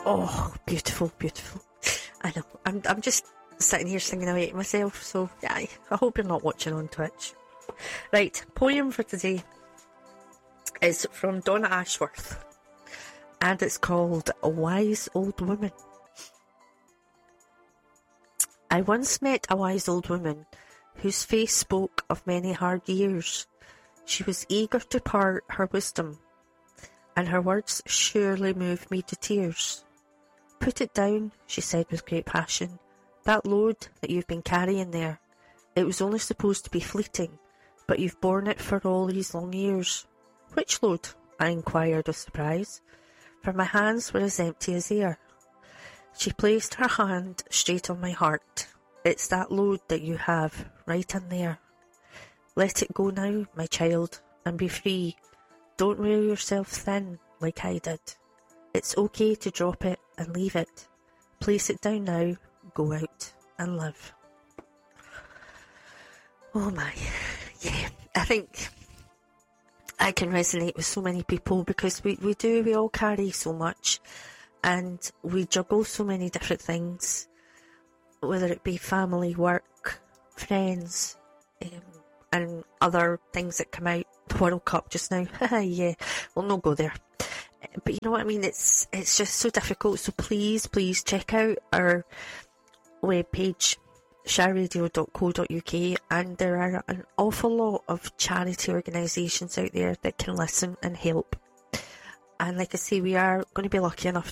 Oh, beautiful, beautiful. I know. I'm just sitting here singing away to myself, so yeah, I hope you're not watching on Twitch. Right, poem for today is from Donna Ashworth, and it's called A Wise Old Woman. I once met a wise old woman whose face spoke of many hard years. She was eager to part her wisdom, and her words surely moved me to tears. Put it down, she said with great passion. That load that you've been carrying there, it was only supposed to be fleeting, but you've borne it for all these long years. Which load? I inquired with surprise, for my hands were as empty as air. She placed her hand straight on my heart. It's that load that you have, right in there. Let it go now, my child, and be free. Don't wear yourself thin like I did. It's okay to drop it and leave it. Place it down now, go out and live. Oh my, yeah, I think I can resonate with so many people because we all carry so much and we juggle so many different things, whether it be family, work, friends, and other things that come out. The World Cup just now, yeah, we'll not go there. But you know what I mean, it's just so difficult, so please check out our webpage, shareradio.co.uk, and there are an awful lot of charity organisations out there that can listen and help. And like I say, we are going to be lucky enough